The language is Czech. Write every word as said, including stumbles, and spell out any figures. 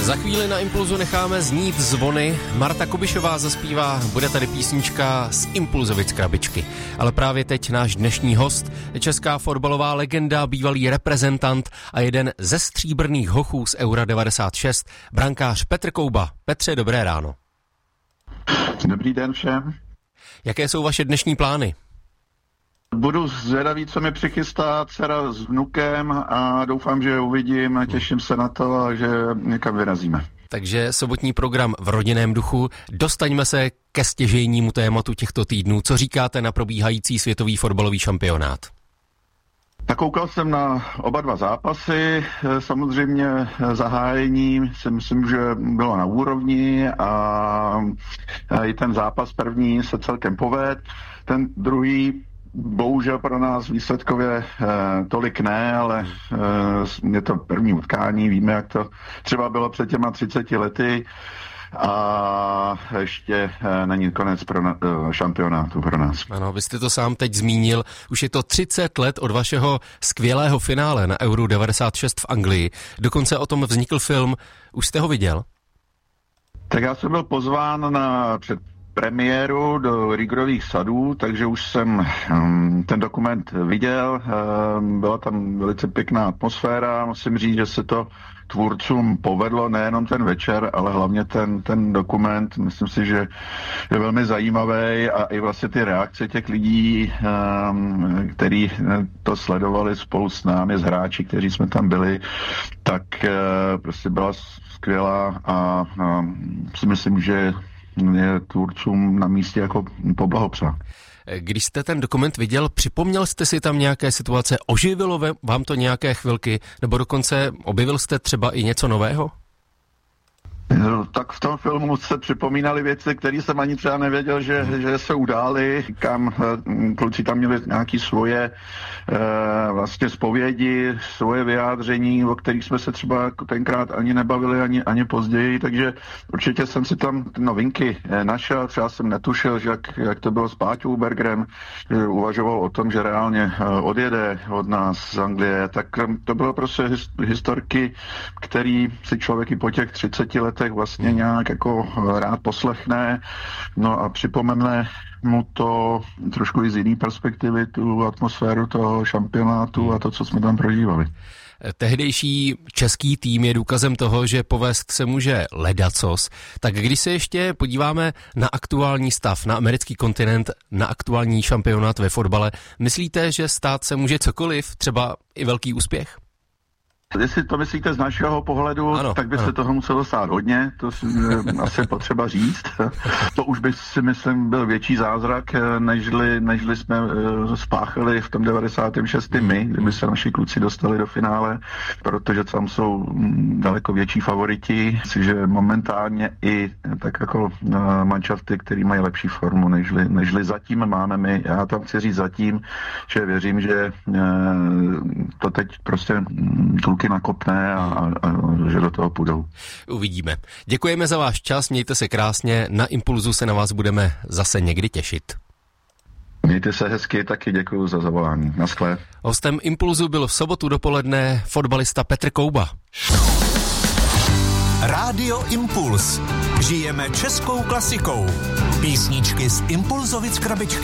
Za chvíli na Impulzu necháme znít zvony. Marta Kubišová zaspívá, bude tady písnička z Impulzovic krabičky. Ale právě teď náš dnešní host, česká fotbalová legenda, bývalý reprezentant a jeden ze stříbrných hochů z Eura devadesát šest, brankář Petr Kouba. Petře, dobré ráno. Dobrý den všem. Jaké jsou vaše dnešní plány? Budu zvědavý, co mi přichystá dcera s vnukem a doufám, že je uvidím a těším se na to a že někam vyrazíme. Takže sobotní program v rodinném duchu. Dostaňme se ke stěžejnímu tématu těchto týdnů. Co říkáte na probíhající světový fotbalový šampionát? Tak koukal jsem na oba dva zápasy, samozřejmě zahájení si myslím, že bylo na úrovni a i ten zápas první se celkem povedl, ten druhý bohužel pro nás výsledkově eh, tolik ne, ale eh, je to první utkání, víme, jak to třeba bylo před těma třiceti lety a ještě eh, není konec pro na, eh, šampionátu pro nás. Ano, vy jste to sám teď zmínil, už je to třicet let od vašeho skvělého finále na Euro devadesát šest v Anglii, dokonce o tom vznikl film, už jste ho viděl? Tak já jsem byl pozván na před premiéru do Rigrových sadů, takže už jsem um, ten dokument viděl, um, byla tam velice pěkná atmosféra, musím říct, že se to tvůrcům povedlo nejenom ten večer, ale hlavně ten, ten dokument, myslím si, že je velmi zajímavý a i vlastně ty reakce těch lidí, um, který to sledovali spolu s námi, s hráči, kteří jsme tam byli, tak uh, prostě byla skvělá a um, si myslím, že je tvůrcům na místě jako poblahopřát. Když jste ten dokument viděl, připomněl jste si tam nějaké situace, oživilo vám to nějaké chvilky, nebo dokonce objevil jste třeba i něco nového? No, tak v tom filmu se připomínaly věci, které jsem ani třeba nevěděl, že, že se udály, kam kluci tam měli nějaké svoje e, vlastně zpovědi, svoje vyjádření, o kterých jsme se třeba tenkrát ani nebavili, ani, ani později, takže určitě jsem si tam ty novinky našel, třeba jsem netušil, že jak, jak to bylo s Páťou Bergerem, že uvažoval o tom, že reálně odjede od nás z Anglie, tak to bylo prostě historky, který si člověk i po těch třiceti letech vlastně nějak jako rád poslechne, no a připomene mu to trošku i z jiný perspektivy, tu atmosféru toho šampionátu a to, co jsme tam prožívali. Tehdejší český tým je důkazem toho, že povést se může ledacos. Tak když se ještě podíváme na aktuální stav, na americký kontinent, na aktuální šampionát ve fotbale, myslíte, že stát se může cokoliv, třeba i velký úspěch? Jestli to myslíte z našeho pohledu, ano, tak by ano. se toho muselo stát hodně, to je asi potřeba říct. To už by si myslím byl větší zázrak, nežli, nežli jsme spáchali v tom devadesátém šestém my, kdyby se naši kluci dostali do finále, protože tam jsou daleko větší favoriti, že momentálně i tak jako manšafty, který mají lepší formu, nežli, nežli zatím máme my. Já tam chci říct zatím, že věřím, že to teď prostě kluky nakopne a, a, a že do toho půjdou. Uvidíme. Děkujeme za váš čas, mějte se krásně, na Impulzu se na vás budeme zase někdy těšit. Mějte se hezky, taky děkuju za zavolání. Naschle. Hostem Impulzu byl v sobotu dopoledne fotbalista Petr Kouba. Rádio Impuls. Žijeme českou klasikou. Písničky z Impulzovic krabičky.